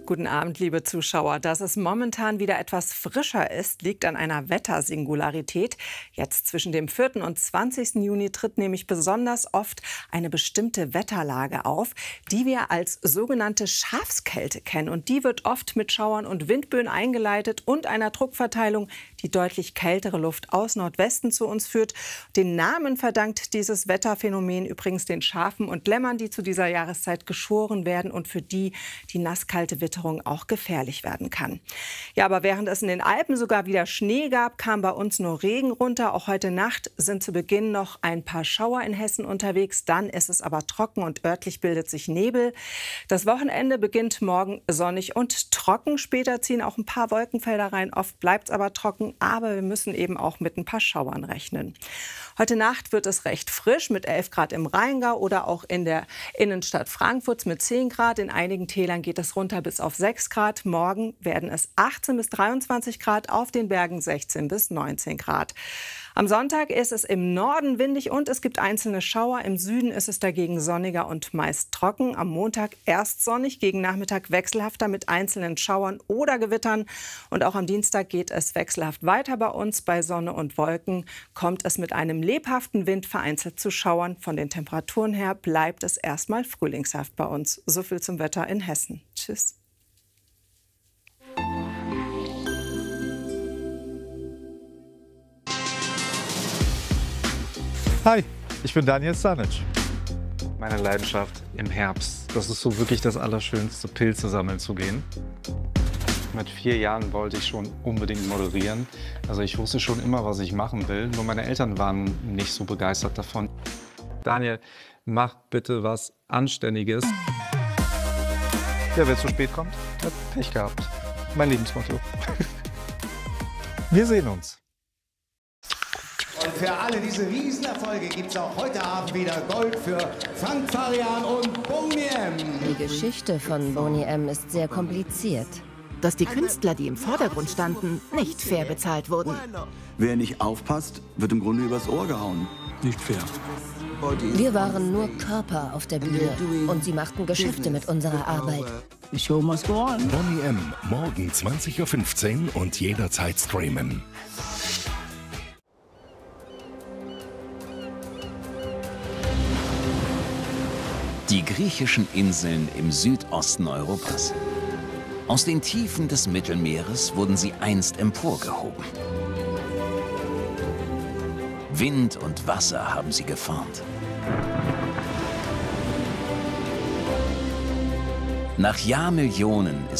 Guten Abend, liebe Zuschauer. Dass es momentan wieder etwas frischer ist, liegt an einer Wettersingularität. Jetzt zwischen dem 4. und 20. Juni tritt nämlich besonders oft eine bestimmte Wetterlage auf, die wir als sogenannte Schafskälte kennen. Und die wird oft mit Schauern und Windböen eingeleitet und einer Druckverteilung, die deutlich kältere Luft aus Nordwesten zu uns führt. Den Namen verdankt dieses Wetterphänomen übrigens den Schafen und Lämmern, die zu dieser Jahreszeit geschoren werden und für die nasskalte Witterung auch gefährlich werden kann. Ja, aber während es in den Alpen sogar wieder Schnee gab, kam bei uns nur Regen runter. Auch heute Nacht sind zu Beginn noch ein paar Schauer in Hessen unterwegs. Dann ist es aber trocken und örtlich bildet sich Nebel. Das Wochenende beginnt morgen sonnig und trocken. Später ziehen auch ein paar Wolkenfelder rein. Oft bleibt es aber trocken, aber wir müssen eben auch mit ein paar Schauern rechnen. Heute Nacht wird es recht frisch mit 11 Grad im Rheingau oder auch in der Innenstadt Frankfurts mit 10 Grad. In einigen Tälern geht es runter bis auf 6 Grad. Morgen werden es 18 bis 23 Grad, auf den Bergen 16 bis 19 Grad. Am Sonntag ist es im Norden windig und es gibt einzelne Schauer. Im Süden ist es dagegen sonniger und meist trocken. Am Montag erst sonnig, gegen Nachmittag wechselhafter mit einzelnen Schauern oder Gewittern. Und auch am Dienstag geht es wechselhaft weiter bei uns. Bei Sonne und Wolken kommt es mit einem lebhaften Wind vereinzelt zu Schauern. Von den Temperaturen her bleibt es erstmal frühlingshaft bei uns. So viel zum Wetter in Hessen. Tschüss. Hi, ich bin Daniel Stanic. Meine Leidenschaft im Herbst. Das ist so wirklich das Allerschönste, Pilze sammeln zu gehen. Mit 4 Jahren wollte ich schon unbedingt moderieren. Also ich wusste schon immer, was ich machen will. Nur meine Eltern waren nicht so begeistert davon. Daniel, mach bitte was Anständiges. Ja, wer zu spät kommt, Hat Pech gehabt. Mein Lebensmotto. wir sehen uns. Und für alle diese Riesenerfolge gibt es auch heute Abend wieder Gold für Frank Farian und Boney M. Die Geschichte von Boney M. ist sehr kompliziert. Dass die Künstler, die im Vordergrund standen, nicht fair bezahlt wurden. Wer nicht aufpasst, wird im Grunde übers Ohr gehauen. Nicht fair. Wir waren nur Körper auf der Bühne und sie machten Geschäfte mit unserer Arbeit. The show must go on. Boney M. Morgen 20:15 Uhr und jederzeit streamen. Die griechischen Inseln im Südosten Europas. Aus den Tiefen des Mittelmeeres wurden sie einst emporgehoben. Wind und Wasser haben sie geformt. Nach Jahrmillionen ist